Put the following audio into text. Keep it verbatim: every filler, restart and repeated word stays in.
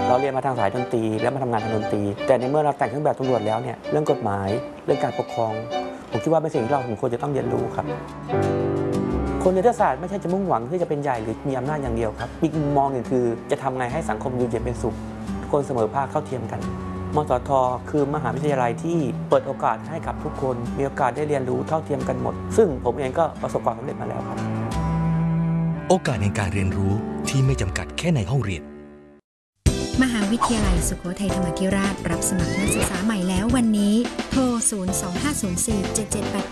เราเรียนมาทางสายดนตรีแล้วมาทำงานทางดนตรีแต่ในเมื่อเราแต่งเครื่องแบบตำรวจแล้วเนี่ยเรื่องกฎหมายเรื่องการปกครองผมคิดว่าเป็นสิ่งที่เราสมควรจะต้องเรียนรู้ครับคนเรียนรัฐศาสตร์ไม่ใช่จะมุ่งหวังที่จะเป็นใหญ่หรือมีอำนาจอย่างเดียวครับอีกมุมมองหนึ่งคือจะทำไงให้สังคมอยู่เย็นเป็นสุขทุกคนเสมอภาคเท่าเทียมกันมสท.คือมหาวิทยาลัยที่เปิดโอกาสให้กับทุกคนมีโอกาสได้เรียนรู้เท่าเทียมกันหมดซึ่งผมเองก็ประสบความสำเร็จมาแล้วครับโอกาสในการเรียนรู้ที่ไม่จำกัดแค่ในห้องเรียนมหาวิทยาลัยสุโขทัยธรรมาธิราชรับสมัครนักศึกษาใหม่แล้ววันนี้โทรศูนย์ สอง ห้า ศูนย์ สี่ เจ็ด เจ็ด แปด